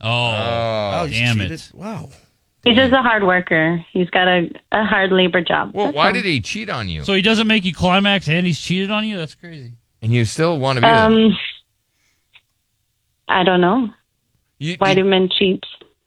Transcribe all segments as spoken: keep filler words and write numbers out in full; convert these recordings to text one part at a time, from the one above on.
Oh, oh damn cheated. it. Wow. He's just a hard worker. He's got a, a hard labor job. Well, That's why all. did he cheat on you? So he doesn't make you climax and he's cheated on you? That's crazy. And you still want to be Um, with him? I don't know. You, Why you, do men cheat?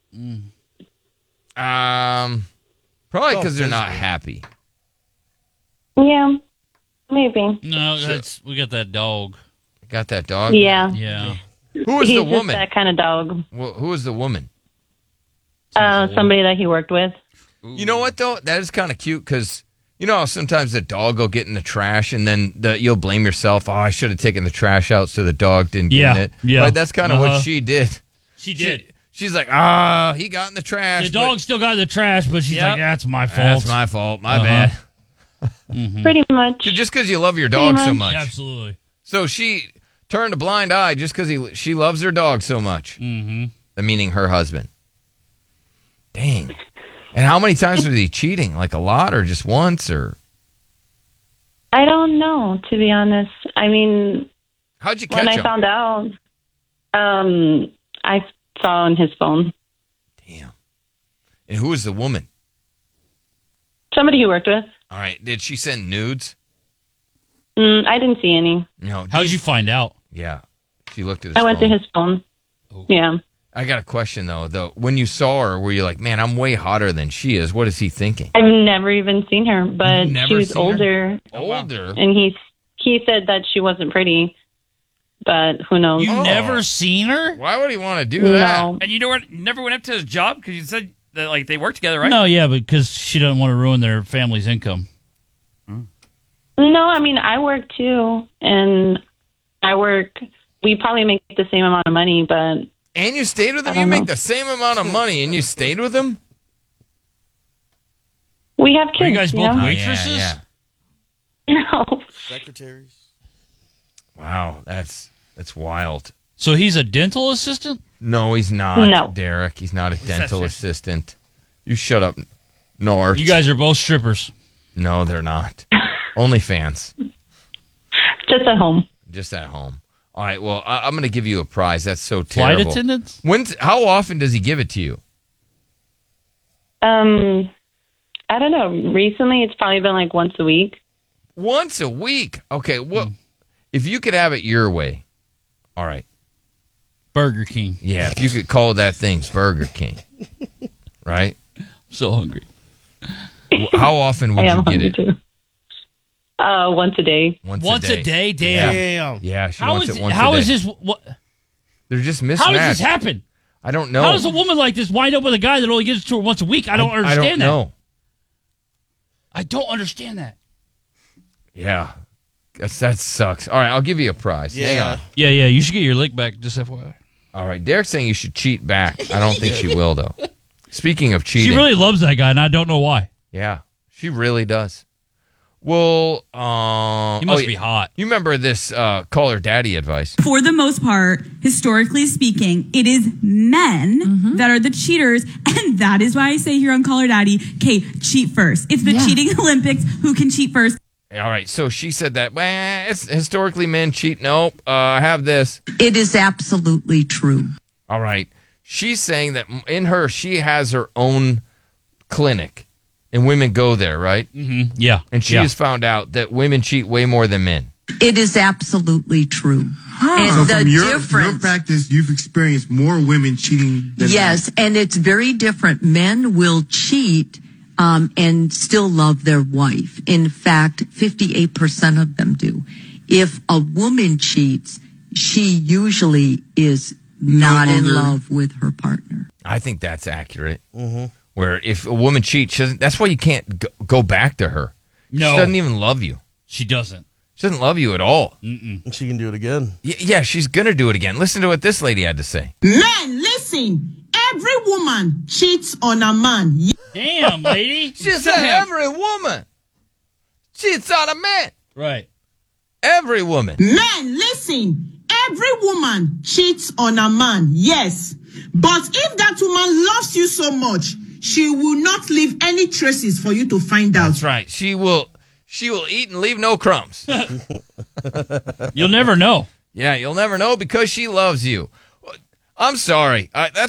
um, probably Oh, because they're not physically. happy. Yeah, maybe. No, that's we got that dog. Got that dog? Yeah. Yeah. Who was He's the just woman? that kind of dog. Well, who was the woman? Uh, somebody that he worked with. You know what, though? That is kind of cute because, you know, how sometimes the dog will get in the trash and then the, you'll blame yourself. Oh, I should have taken the trash out so the dog didn't Yeah, get in it. yeah. But that's kind of Uh-huh. what she did. She She- did. she's like, ah, he got in the trash. The dog still got in the trash, but she's Yep. like, that's my but fault. That's my fault. My Uh-huh. bad. Pretty much. Just because you love your dog so much. much. Absolutely. So she turned a blind eye just because he she loves her dog so much. Mm-hmm. The meaning her husband. Dang. And how many times was he cheating? Like a lot or just once or? I don't know, to be honest. I mean, How'd you catch when I him? found out, um, I saw on his phone. Damn. And who was the woman? Somebody he worked with. All right. Did she send nudes? Mm, I didn't see any. No. How'd you find out? Yeah. She looked at his I went phone. to his phone. Oh. Yeah. I got a question, though. Though when you saw her, were you like, man, I'm way hotter than she is? What is he thinking? I've never even seen her, but You've never she was seen her? older, Older? and he he said that she wasn't pretty, but who knows? You Oh. never seen her? Why would he want to do that? No. And you know what? Never went up to his job because you said that like they work together, right? No, yeah, because she doesn't want to ruin their family's income. No, I mean, I work too, and I work, we probably make the same amount of money, but And you stayed with him? I You don't make know. the same amount of money and you stayed with him? we have kids. Are you guys both know? waitresses? Yeah, yeah. No. Secretaries. Wow, that's that's wild. So he's a dental assistant? No, he's not, No. Derek. He's not a dental that? assistant. You shut up, North. You guys are both strippers. No, they're not. Only fans. Just at home. Just at home. All right, well, I, I'm going to give you a prize. That's so Flight terrible. attendants? When's, how often does he give it to you? Um, I don't know. Recently, it's probably been like once a week. Once a week. Okay, well, if you could have it your way, all right. Burger King. Yeah, if you could call that thing Burger King, right? So hungry. How often would I am you get hungry it? too. Uh, once a day. Once, Once a day? Damn. Damn. Yeah, she How wants is it once how a day. is this? What, They're just mismatched. how does this happen? I don't know. How does a woman like this wind up with a guy that only gives it to her once a week? I don't I understand don't that. know. I don't understand that. Yeah, That's, that sucks. All right, I'll give you a prize. Hang Yeah. on. Yeah, yeah. You should get your lick back. Just F Y I. All right, Derek's saying you should cheat back. I don't think she will, though. Speaking of cheating. She really loves that guy, and I don't know why. Yeah, she really does. Well, um, He must oh, be hot. You remember this uh, call her daddy advice? For the most part, historically speaking, it is men that are the cheaters. And that is why I say here on Call Her Daddy, okay, cheat first. It's the Yeah. cheating Olympics. Who can cheat first? All right, so she said that, well, it's historically men cheat. Nope, uh, I have this. It is absolutely true. All right. She's saying that in her, she has her own clinic, and women go there, right? Mm-hmm. Yeah. And she yeah. has found out that women cheat way more than men. It is absolutely true. And So the from your, your difference, practice, you've experienced more women cheating than yes, and it's very different. Men will cheat um, and still love their wife. In fact, fifty-eight percent of them do. If a woman cheats, she usually is not in longer- love with her partner. I think that's accurate. Mm-hmm. Where if a woman cheats, she doesn't, that's why you can't go, go back to her. No. She doesn't even love you. She doesn't. She doesn't love you at all. And she can do it again. Y- yeah, she's going to do it again. Listen to what this lady had to say. Men, listen. Every woman cheats on a man. Damn, lady. She said every woman cheats on a man. Right. Every woman. Men, listen. Every woman cheats on a man. Yes. But if that woman loves you so much, she will not leave any traces for you to find out. That's right. She will she will eat and leave no crumbs. You'll never know. Yeah, you'll never know because she loves you. I'm sorry. I, that's